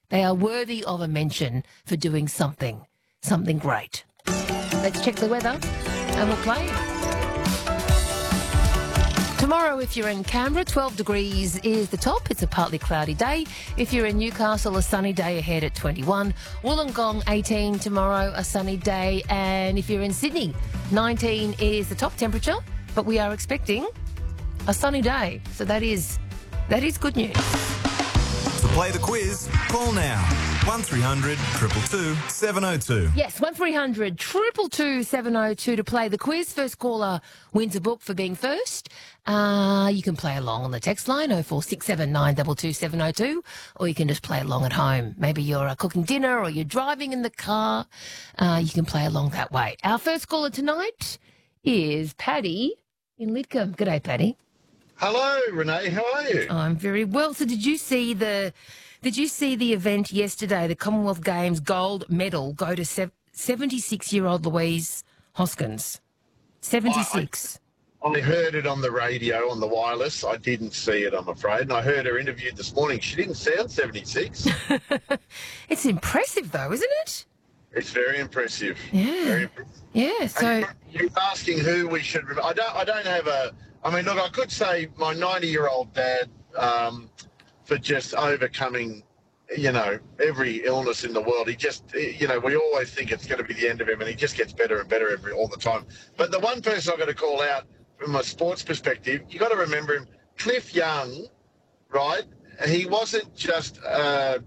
They are worthy of a mention for doing something great. Let's check the weather and we'll play. Tomorrow, if you're in Canberra, 12 degrees is the top. It's a partly cloudy day. If you're in Newcastle, a sunny day ahead at 21. Wollongong, 18 tomorrow, a sunny day. And if you're in Sydney, 19 is the top temperature. But we are expecting a sunny day. So that is good news. To play the quiz, call now. 1300 222 702. Yes, 1300 222 702 to play the quiz. First caller wins a book for being first. You can play along on the text line 0467 922 702, or you can just play along at home. Maybe you're cooking dinner or you're driving in the car. You can play along that way. Our first caller tonight is Paddy in Lidcombe. G'day, Paddy. Hello, Renee. How are you? I'm very well. So did you see the event yesterday, the Commonwealth Games gold medal go to 76-year-old Louise Hoskins? 76. I heard it on the radio, on the wireless. I didn't see it, I'm afraid. And I heard her interviewed this morning. She didn't sound 76. It's impressive, though, isn't it? It's very impressive. Yeah. Very impressive. Yeah, so... And you're asking who we should... I don't have a... I mean, look, I could say my 90-year-old dad for just overcoming, every illness in the world. He just, we always think it's going to be the end of him, and he just gets better and better all the time. But the one person I've got to call out from a sports perspective, you got to remember him, Cliff Young, right? He wasn't just an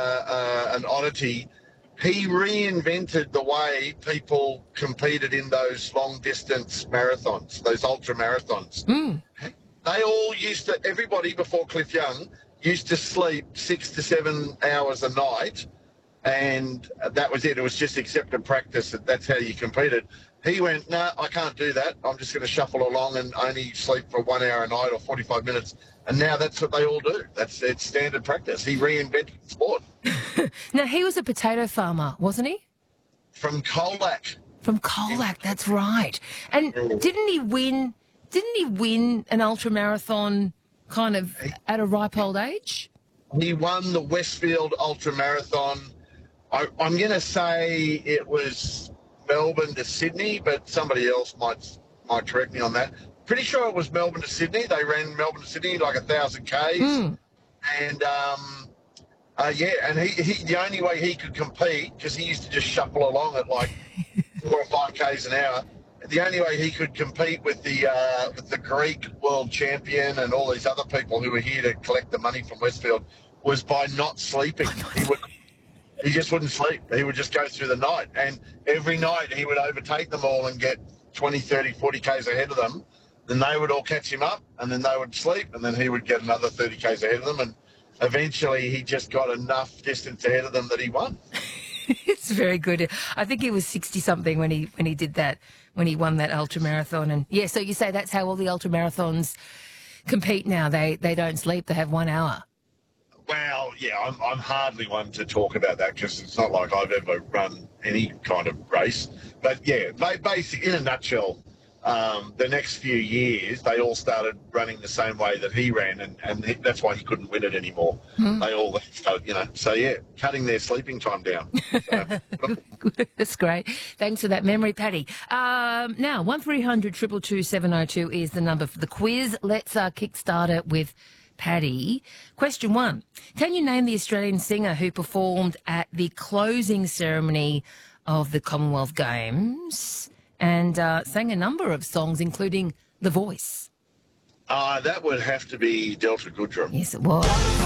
oddity. He reinvented the way people competed in those long-distance marathons, those ultra-marathons. They all everybody before Cliff Young used to sleep 6 to 7 hours a night, and that was it. It was just accepted practice that's how you competed. He went, no, I can't do that. I'm just going to shuffle along and only sleep for 1 hour a night or 45 minutes. And now that's what they all do. It's standard practice. He reinvented sport. Now, he was a potato farmer, wasn't he? From Colac. From Colac, that's right. And didn't he win an ultramarathon kind of at a ripe old age? He won the Westfield Ultramarathon. I'm going to say it was Melbourne to Sydney, but somebody else might correct me on that. Pretty sure it was Melbourne to Sydney. They ran Melbourne to Sydney like 1,000 Ks. And, and he the only way he could compete, because he used to just shuffle along at like 4 or 5 Ks an hour, the only way he could compete with the Greek world champion and all these other people who were here to collect the money from Westfield was by not sleeping. He just wouldn't sleep. He would just go through the night. And every night he would overtake them all and get 20, 30, 40 Ks ahead of them. Then they would all catch him up, and then they would sleep, and then he would get another 30 Ks ahead of them. And eventually he just got enough distance ahead of them that he won. It's very good. I think he was 60-something when he did that, when he won that ultramarathon. And, yeah, so you say that's how all the ultramarathons compete now. They don't sleep. They have 1 hour. Well, yeah, I'm hardly one to talk about that because it's not like I've ever run any kind of race. But, yeah, basically, in a nutshell, the next few years, they all started running the same way that he ran, and that's why he couldn't win it anymore. They all started, so, yeah, cutting their sleeping time down. So. That's great. Thanks for that memory, Paddy. Now, 1300 222 702 is the number for the quiz. Let's kickstart it with Paddy. Question 1. Can you name the Australian singer who performed at the closing ceremony of the Commonwealth Games and sang a number of songs, including The Voice? That would have to be Delta Goodrum. Yes, it was.